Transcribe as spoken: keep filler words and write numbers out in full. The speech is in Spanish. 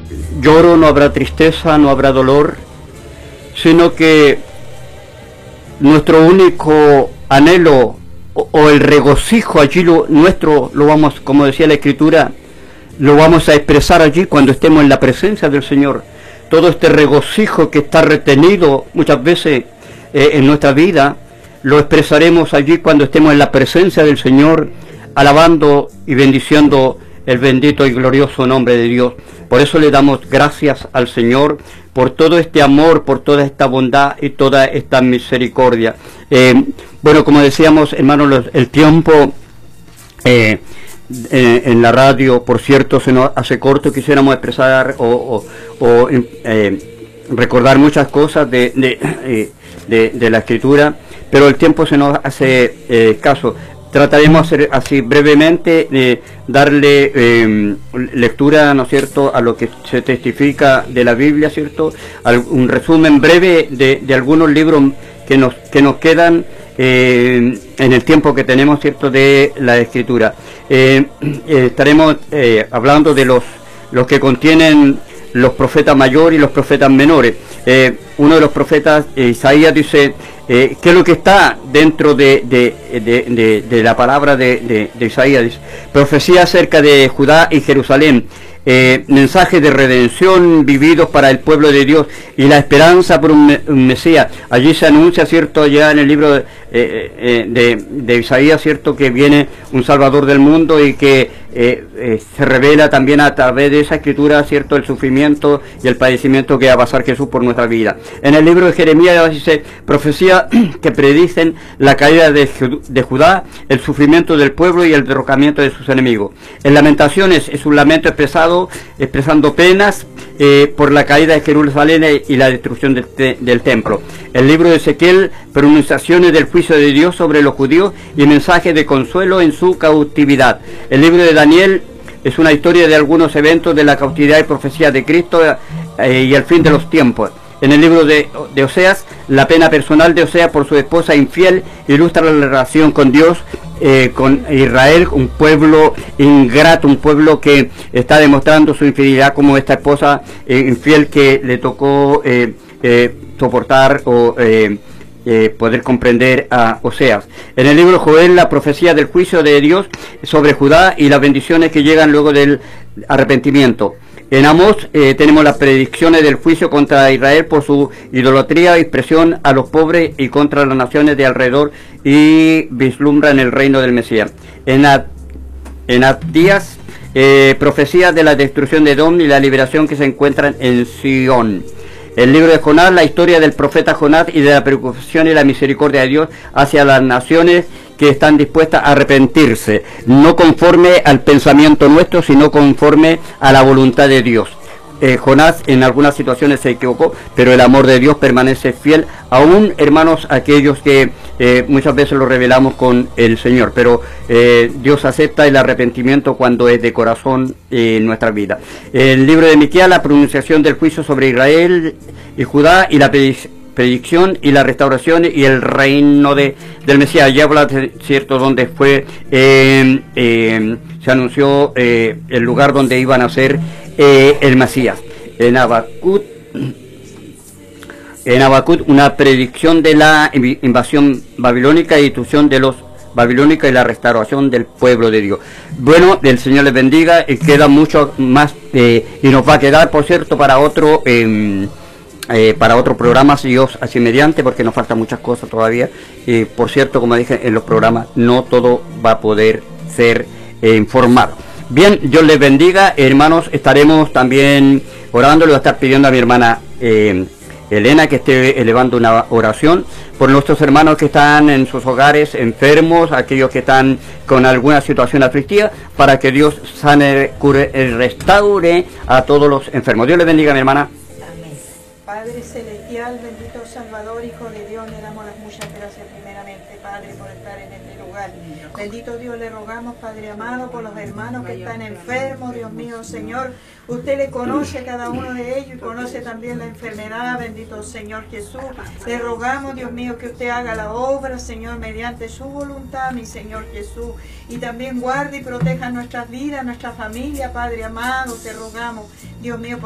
lloro, no habrá tristeza, no habrá dolor, sino que nuestro único anhelo o, o el regocijo allí lo, nuestro lo vamos, como decía la Escritura, lo vamos a expresar allí cuando estemos en la presencia del Señor. Todo este regocijo que está retenido muchas veces eh, en nuestra vida, lo expresaremos allí cuando estemos en la presencia del Señor, alabando y bendiciendo el bendito y glorioso nombre de Dios. Por eso le damos gracias al Señor por todo este amor, por toda esta bondad y toda esta misericordia. Eh, bueno, como decíamos, hermanos, el tiempo eh, eh, en la radio, por cierto, se nos hace corto. Quisiéramos expresar o, o, o eh, recordar muchas cosas de, de, eh, de, de la Escritura, pero el tiempo se nos hace eh, caso. Trataremos hacer así brevemente, eh, darle eh, lectura, ¿no es cierto?, a lo que se testifica de la Biblia, ¿cierto?, un resumen breve de, de algunos libros que nos, que nos quedan eh, en el tiempo que tenemos, ¿cierto?, de la Escritura. Eh, eh, estaremos eh, hablando de los, los que contienen los profetas mayores y los profetas menores. Eh, uno de los profetas, eh, Isaías, dice, eh, ¿qué es lo que está dentro de, de, de, de, de la palabra de, de, de Isaías? Dice, profecía acerca de Judá y Jerusalén, eh, mensajes de redención vividos para el pueblo de Dios y la esperanza por un, un Mesías. Allí se anuncia, ¿cierto?, ya en el libro de, eh, de, de Isaías, ¿cierto?, que viene un Salvador del mundo y que Eh, eh, se revela también a través de esa escritura, cierto, el sufrimiento y el padecimiento que va a pasar Jesús por nuestra vida. En el libro de Jeremías dice, profecía que predicen la caída de, de Judá, el sufrimiento del pueblo y el derrocamiento de sus enemigos. En Lamentaciones es un lamento expresado, expresando penas eh, por la caída de Jerusalén y la destrucción del, te, del templo. El libro de Ezequiel, pronunciaciones del juicio de Dios sobre los judíos y mensajes de consuelo en su cautividad. El libro de Daniel es una historia de algunos eventos de la cautividad y profecía de Cristo eh, y el fin de los tiempos. En el libro de, de Oseas, la pena personal de Oseas por su esposa infiel ilustra la relación con Dios, eh, con Israel, un pueblo ingrato, un pueblo que está demostrando su infidelidad como esta esposa eh, infiel que le tocó eh, eh, soportar o eh, Eh, poder comprender a Oseas. En el libro Joel, la profecía del juicio de Dios sobre Judá y las bendiciones que llegan luego del arrepentimiento. En Amós eh, tenemos las predicciones del juicio contra Israel por su idolatría y presión a los pobres y contra las naciones de alrededor, y vislumbra en el reino del Mesías. En, a, en Abdías, eh, profecía de la destrucción de Edom y la liberación que se encuentran en Sion. El libro de Jonás, la historia del profeta Jonás y de la preocupación y la misericordia de Dios hacia las naciones que están dispuestas a arrepentirse, no conforme al pensamiento nuestro, sino conforme a la voluntad de Dios. Eh, Jonás en algunas situaciones se equivocó, pero el amor de Dios permanece fiel, aún, hermanos, aquellos que eh, muchas veces lo revelamos con el Señor, pero eh, Dios acepta el arrepentimiento cuando es de corazón en nuestra vida. El libro de Miqueas, la pronunciación del juicio sobre Israel y Judá y la predicción y la restauración y el reino de, del Mesías. Ya habla, cierto, donde fue, eh, eh, se anunció eh, el lugar donde iban a ser Eh, el Mesías. En Habacuc, en Habacuc, una predicción de la invasión babilónica y destrucción de los babilónicos y la restauración del pueblo de Dios. Bueno, el Señor les bendiga, y queda mucho más eh, y nos va a quedar, por cierto, para otro eh, eh, para otro programa, si Dios así mediante, porque nos faltan muchas cosas todavía. Y por cierto, como dije, en los programas no todo va a poder ser eh, informado. Bien, Dios les bendiga, hermanos. Estaremos también orando. Le voy a estar pidiendo a mi hermana eh, Elena que esté elevando una oración por nuestros hermanos que están en sus hogares enfermos, aquellos que están con alguna situación aflictiva, para que Dios sane, cure y restaure a todos los enfermos. Dios les bendiga, mi hermana. Amén. Padre celestial, bendito Salvador, Hijo de Dios, le damos las muchas gracias primeramente, Padre, por estar en este lugar. Bendito Dios, le rogamos, Padre amado, por los hermanos que están enfermos, Dios mío, Señor. Usted le conoce a cada uno de ellos y conoce también la enfermedad, bendito Señor Jesús. Le rogamos, Dios mío, que usted haga la obra, Señor, mediante su voluntad, mi Señor Jesús. Y también guarde y proteja nuestras vidas, nuestra familia, Padre amado, te rogamos, Dios mío.